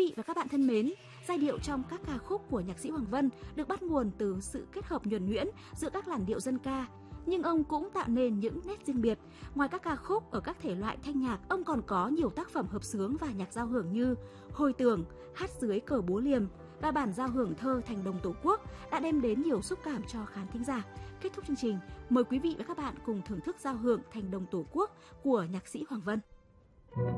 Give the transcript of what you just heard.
vị và các bạn thân mến, giai điệu trong các ca khúc của nhạc sĩ Hoàng Vân được bắt nguồn từ sự kết hợp nhuần nhuyễn giữa các làn điệu dân ca, nhưng ông cũng tạo nên những nét riêng biệt. Ngoài các ca khúc ở các thể loại thanh nhạc, ông còn có nhiều tác phẩm hợp xướng và nhạc giao hưởng như Hồi tưởng, Hát dưới cờ búa liềm và bản giao hưởng thơ Thành đồng Tổ quốc đã đem đến nhiều xúc cảm cho khán thính giả. Kết thúc chương trình, mời quý vị và các bạn cùng thưởng thức giao hưởng Thành đồng Tổ quốc của nhạc sĩ Hoàng Vân.